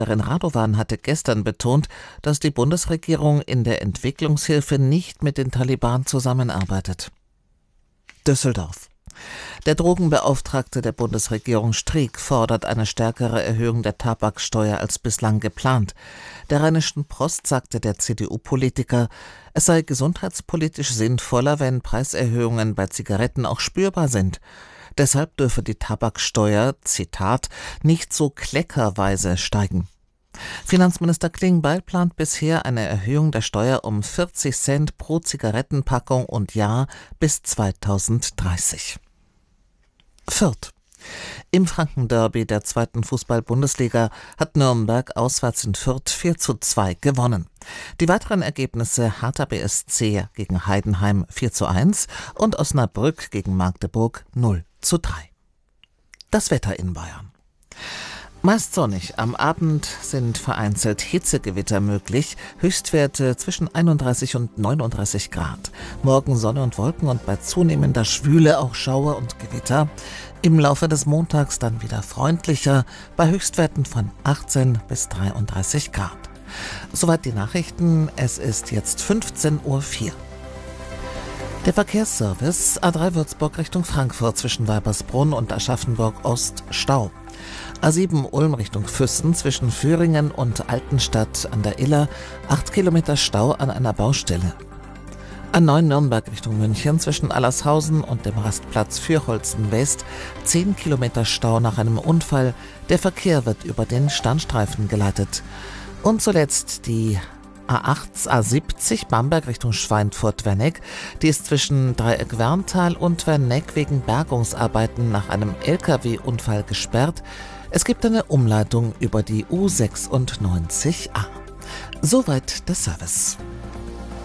Radovan hatte gestern betont, dass die Bundesregierung in der Entwicklungshilfe nicht mit den Taliban zusammenarbeitet. Düsseldorf. Der Drogenbeauftragte der Bundesregierung Streeck fordert eine stärkere Erhöhung der Tabaksteuer als bislang geplant. Der Rheinischen Post sagte der CDU-Politiker, es sei gesundheitspolitisch sinnvoller, wenn Preiserhöhungen bei Zigaretten auch spürbar sind. Deshalb dürfe die Tabaksteuer, Zitat, nicht so kleckerweise steigen. Finanzminister Klingbeil plant bisher eine Erhöhung der Steuer um 40 Cent pro Zigarettenpackung und Jahr bis 2030. Fürth. Im Franken-Derby der 2. Fußball-Bundesliga hat Nürnberg auswärts in Fürth 4:2 gewonnen. Die weiteren Ergebnisse: Hertha BSC gegen Heidenheim 4:1 und Osnabrück gegen Magdeburg 0:3. Das Wetter in Bayern. Meist sonnig, am Abend sind vereinzelt Hitzegewitter möglich, Höchstwerte zwischen 31 und 39 Grad. Morgen Sonne und Wolken und bei zunehmender Schwüle auch Schauer und Gewitter. Im Laufe des Montags dann wieder freundlicher, bei Höchstwerten von 18 bis 33 Grad. Soweit die Nachrichten, es ist jetzt 15:04 Uhr. Der Verkehrsservice: A3 Würzburg Richtung Frankfurt zwischen Weibersbrunn und Aschaffenburg Ost Stau. A7 Ulm Richtung Füssen zwischen Führingen und Altenstadt an der Iller 8 Kilometer Stau an einer Baustelle. A9 Nürnberg Richtung München zwischen Allershausen und dem Rastplatz Fürholzen West 10 Kilometer Stau nach einem Unfall. Der Verkehr wird über den Standstreifen geleitet. Und zuletzt die A70 Bamberg Richtung Schweinfurt-Werneck. Die ist zwischen Dreieck-Werntal und Werneck wegen Bergungsarbeiten nach einem LKW-Unfall gesperrt. Es gibt eine Umleitung über die U96A. Soweit der Service.